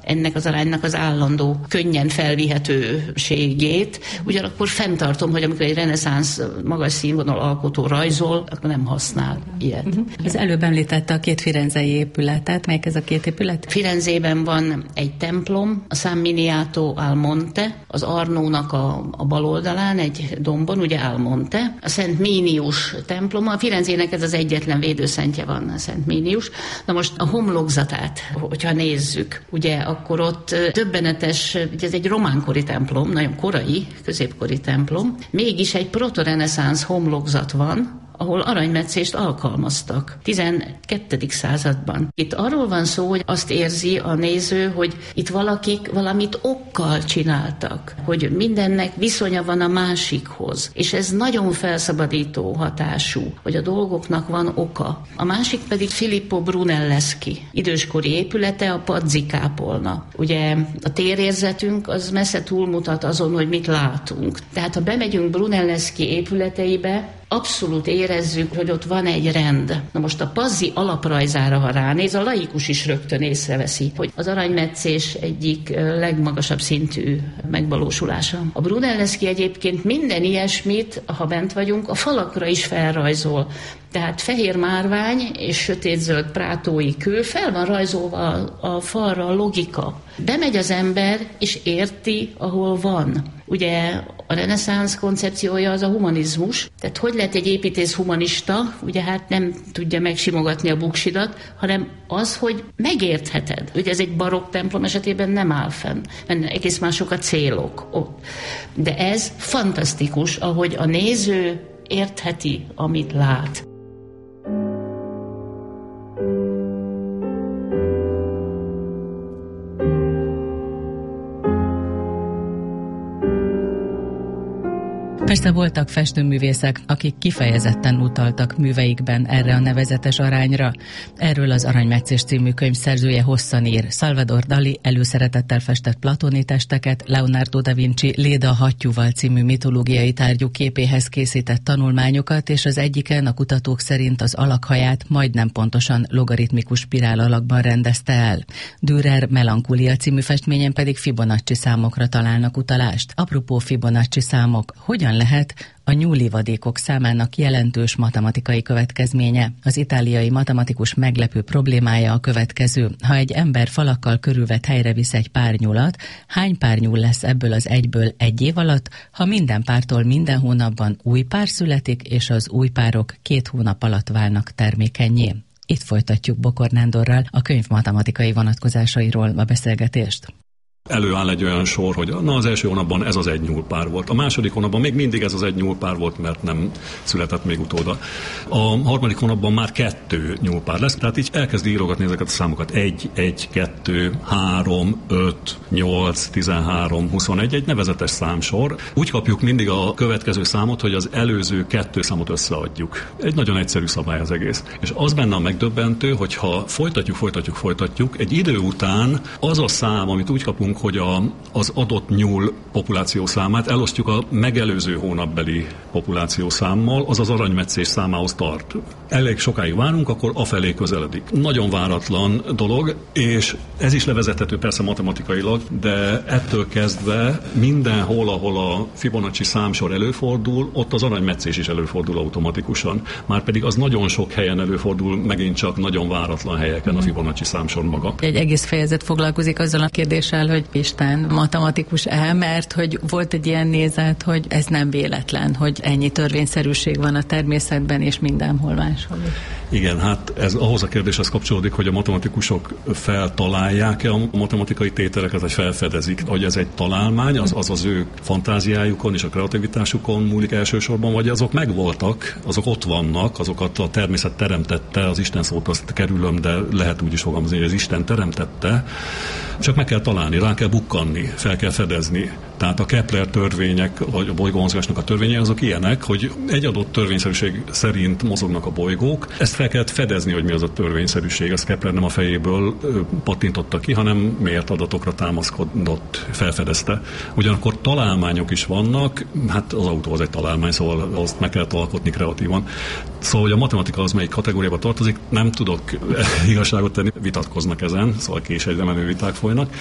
ennek az aránynak az állandó, könnyen felvihetőségét. Ugyanakkor fenntartom, hogy amikor egy reneszánsz magas színvonal alkotó rajzol, akkor nem használ ilyet. Az előbb említette a két firenzei épületet. Melyik ez a két épület? Firenzében van egy templom, a San Miniato al Monte, az Arnónak a bal oldalán, egy dombon, ugye al Monte, a Szent Mínius temploma. A Firenzének ez az egyetlen védőszentje van, a Szent Mínius. Na most a homlokzatát, hogyha nézzük, ugye, akkor ott döbbenetes, ugye ez egy románkori templom, nagyon korai, középkori templom, mégis egy protoreneszánsz homlokzat van, ahol aranymetszést alkalmaztak 12. században. Itt arról van szó, hogy azt érzi a néző, hogy itt valakik valamit okkal csináltak, hogy mindennek viszonya van a másikhoz, és ez nagyon felszabadító hatású, hogy a dolgoknak van oka. A másik pedig Filippo Brunelleschi időskori épülete, a Pazzi kápolna. Ugye a térérzetünk az messze túlmutat azon, hogy mit látunk. Tehát ha bemegyünk Brunelleschi épületeibe, abszolút érezzük, hogy ott van egy rend. Na most a Pazzi alaprajzára, ha ránéz, a laikus is rögtön észreveszi, hogy az aranymetszés egyik legmagasabb szintű megvalósulása. A Brunelleschi egyébként minden ilyesmit, ha bent vagyunk, a falakra is felrajzol. Tehát fehér márvány és sötétzöld prátói kő, fel van rajzolva a falra a logika. Bemegy az ember, és érti, ahol van. Ugye a reneszánsz koncepciója az a humanizmus, tehát hogy lehet egy építész humanista, ugye hát nem tudja megsimogatni a buksidat, hanem az, hogy megértheted. Ugye ez egy barokk templom esetében nem áll fenn, mert egész mások a célok ott. De ez fantasztikus, ahogy a néző értheti, amit lát. Persze voltak festőművészek, akik kifejezetten utaltak műveikben erre a nevezetes arányra. Erről az Aranymetszés című könyv szerzője hosszan ír. Salvador Dali előszeretettel festett platoni testeket, Leonardo da Vinci Léda a hattyúval című mitológiai tárgyú képéhez készített tanulmányokat, és az egyiken a kutatók szerint az alakhaját majdnem pontosan logaritmikus spirál alakban rendezte el. Dürer Melankólia című festményen pedig Fibonacci számokra találnak utalást. Apropó Fibonacci számok, hogyan lehet a nyúlivadékok számának jelentős matematikai következménye? Az itáliai matematikus meglepő problémája a következő. Ha egy ember falakkal körülvett helyre visz egy pár nyulat, hány pár nyúl lesz ebből az egyből egy év alatt, ha minden pártól minden hónapban új pár születik, és az új párok 2 hónap alatt válnak termékennyé? Itt folytatjuk Bokor Nándorral a könyv matematikai vonatkozásairól a beszélgetést. Előáll egy olyan sor, hogy az első hónapban ez az egy nyúlpár volt. A második hónapban még mindig ez az egy nyúlpár volt, mert nem született még utóda. A harmadik hónapban már 2 nyúlpár lesz, tehát így elkezdi írogatni ezeket a számokat. 1, 1, 2, 3, 5, 8, 13, 21, egy nevezetes számsor. Úgy kapjuk mindig a következő számot, hogy az előző 2 számot összeadjuk. Egy nagyon egyszerű szabály az egész. És az benne a megdöbbentő, hogy ha folytatjuk, egy idő után az a szám, amit úgy kapunk, hogy az adott nyúl populáció számát elosztjuk a megelőző hónapbeli populáció számmal, az az aranymetszés számához tart. Elég sokáig várunk, akkor afelé közeledik. Nagyon váratlan dolog, és ez is levezethető persze matematikailag, de ettől kezdve mindenhol, ahol a Fibonacci számsor előfordul, ott az aranymetszés is előfordul automatikusan. Márpedig az nagyon sok helyen előfordul, megint csak nagyon váratlan helyeken a Fibonacci számsor maga. Egy egész fejezet foglalkozik azzal a kérdéssel, hogy Isten matematikus-e, mert hogy volt egy ilyen nézet, hogy ez nem véletlen, hogy ennyi törvényszerűség van a természetben és mindenhol máshol. Igen, hát ez ahhoz a kérdéshez kapcsolódik, hogy a matematikusok feltalálják-e a matematikai tételeket, vagy felfedezik, hogy ez egy találmány, az ő fantáziájukon és a kreativitásukon múlik elsősorban, vagy azok megvoltak, azok ott vannak, azokat a természet teremtette, az Isten szót azt kerülöm, de lehet úgy is fogalmazni, hogy az Isten teremtette, csak meg kell találni, rá kell bukkanni, fel kell fedezni. Tehát a Kepler törvények, vagy a bolygómozgásnak a törvényei azok ilyenek, hogy egy adott törvényszerűség szerint mozognak a bolygók. Ezt fel kellett fedezni, hogy mi az a törvényszerűség. Ezt Kepler nem a fejéből pattintotta ki, hanem mért adatokra támaszkodott, felfedezte. Ugyanakkor találmányok is vannak, hát az autó az egy találmány, szóval azt meg kellett alkotni kreatívan. Szóval, hogy a matematika az melyik kategóriába tartozik, nem tudok igazságot tenni, vitatkoznak ezen, szóval később menő viták folynak.